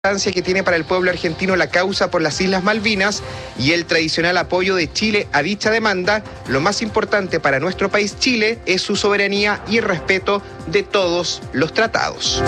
que tiene para el pueblo argentino la causa por las Islas Malvinas y el tradicional apoyo de Chile a dicha demanda, lo más importante para nuestro país Chile es su soberanía y el respeto de todos los tratados.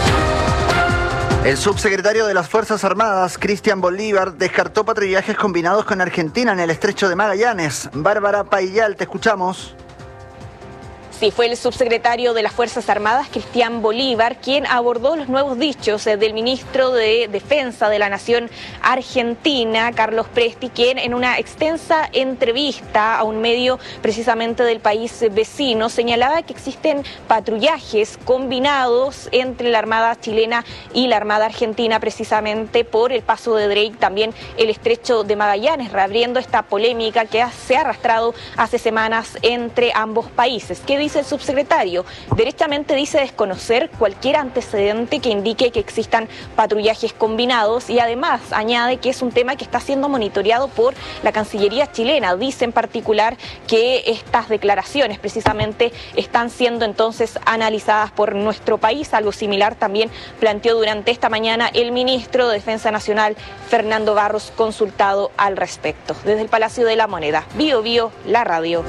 El subsecretario de las Fuerzas Armadas, Cristian Bolívar, descartó patrullajes combinados con Argentina en el Estrecho de Magallanes. Bárbara Paillal, te escuchamos. Sí, fue el subsecretario de las Fuerzas Armadas, Cristian Bolívar, quien abordó los nuevos dichos del ministro de Defensa de la Nación Argentina, Carlos Presti, quien en una extensa entrevista a un medio precisamente del país vecino señalaba que existen patrullajes combinados entre la Armada chilena y la Armada argentina precisamente por el paso de Drake, también el Estrecho de Magallanes, reabriendo esta polémica que se ha arrastrado hace semanas entre ambos países. ¿Qué dice el subsecretario? Derechamente dice desconocer cualquier antecedente que indique que existan patrullajes combinados y además añade que es un tema que está siendo monitoreado por la Cancillería chilena. Dice en particular que estas declaraciones precisamente están siendo entonces analizadas por nuestro país. Algo similar también planteó durante esta mañana el ministro de Defensa Nacional, Fernando Barros, consultado al respecto. Desde el Palacio de la Moneda, Bio Bio, la radio.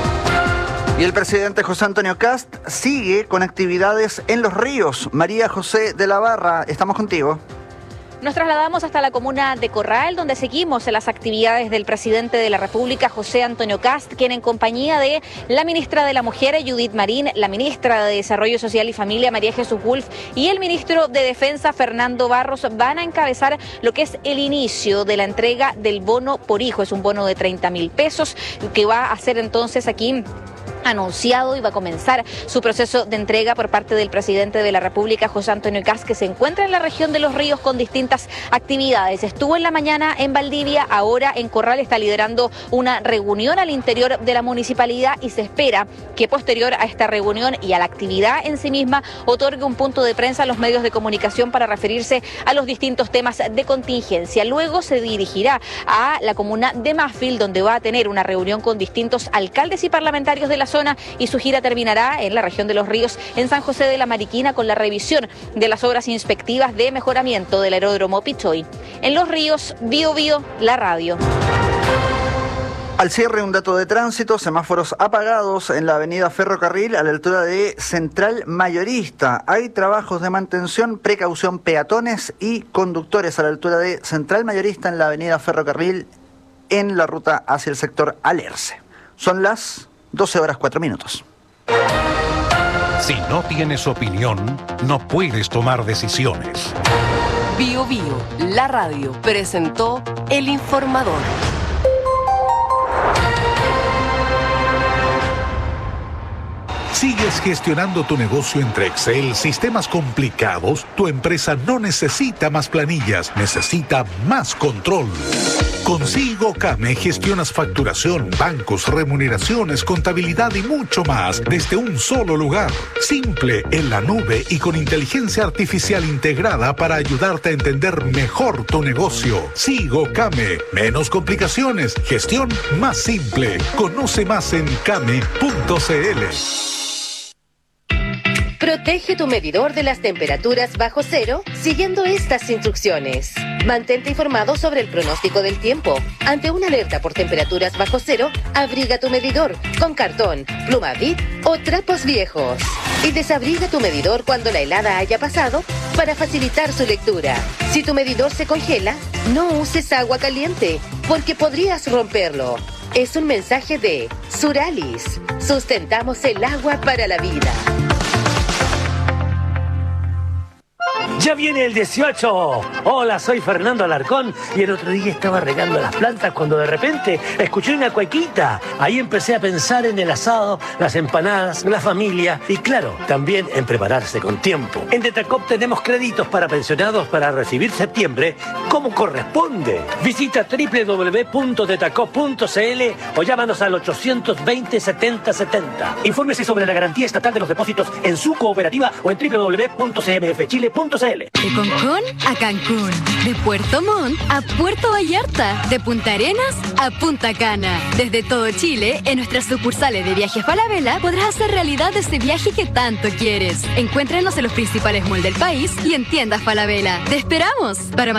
Y el presidente José Antonio Kast sigue con actividades en Los Ríos. María José de la Barra, estamos contigo. Nos trasladamos hasta la comuna de Corral, donde seguimos las actividades del presidente de la República, José Antonio Kast, quien en compañía de la ministra de la Mujer, Judith Marín, la ministra de Desarrollo Social y Familia, María Jesús Wolf, y el ministro de Defensa, Fernando Barros, van a encabezar lo que es el inicio de la entrega del bono por hijo. Es un bono de 30.000 pesos que va a ser entonces aquí anunciado y va a comenzar su proceso de entrega por parte del presidente de la República, José Antonio Kast, que se encuentra en la región de Los Ríos con distintas actividades. Estuvo en la mañana en Valdivia, ahora en Corral está liderando una reunión al interior de la municipalidad y se espera que posterior a esta reunión y a la actividad en sí misma otorgue un punto de prensa a los medios de comunicación para referirse a los distintos temas de contingencia. Luego se dirigirá a la comuna de Mafil, donde va a tener una reunión con distintos alcaldes y parlamentarios de la zona, y su gira terminará en la región de Los Ríos, en San José de la Mariquina, con la revisión de las obras inspectivas de mejoramiento del aeródromo Pichoy. En Los Ríos, Bio Bio, la radio. Al cierre, un dato de tránsito: semáforos apagados en la avenida Ferrocarril a la altura de Central Mayorista. Hay trabajos de mantención, precaución, peatones y conductores a la altura de Central Mayorista en la avenida Ferrocarril en la ruta hacia el sector Alerce. Son las 12:04. Si no tienes opinión, no puedes tomar decisiones. Bio Bio, la radio, presentó El Informador. ¿Sigues gestionando tu negocio entre Excel, sistemas complicados? Tu empresa no necesita más planillas, necesita más control. Con SIGOCAME gestionas facturación, bancos, remuneraciones, contabilidad y mucho más desde un solo lugar. Simple, en la nube y con inteligencia artificial integrada para ayudarte a entender mejor tu negocio. SIGOCAME, menos complicaciones, gestión más simple. Conoce más en came.cl. Protege tu medidor de las temperaturas bajo cero siguiendo estas instrucciones. Mantente informado sobre el pronóstico del tiempo. Ante una alerta por temperaturas bajo cero, abriga tu medidor con cartón, pluma Bic o trapos viejos. Y desabriga tu medidor cuando la helada haya pasado para facilitar su lectura. Si tu medidor se congela, no uses agua caliente porque podrías romperlo. Es un mensaje de Suralis. Sustentamos el agua para la vida. ¡Ya viene el 18! Hola, soy Fernando Alarcón y el otro día estaba regando las plantas cuando de repente escuché una cuequita. Ahí empecé a pensar en el asado, las empanadas, la familia y claro, también en prepararse con tiempo. En Detacop tenemos créditos para pensionados para recibir septiembre como corresponde. Visita www.detacop.cl o llámanos al 820-7070. Infórmese sobre la garantía estatal de los depósitos en su cooperativa o en www.cmfchile.cl. dale. De Concón a Cancún, de Puerto Montt a Puerto Vallarta, de Punta Arenas a Punta Cana. Desde todo Chile, en nuestras sucursales de Viajes Falabella podrás hacer realidad ese viaje que tanto quieres. Encuéntranos en los principales malls del país y en tiendas Falabella. ¡Te esperamos! Para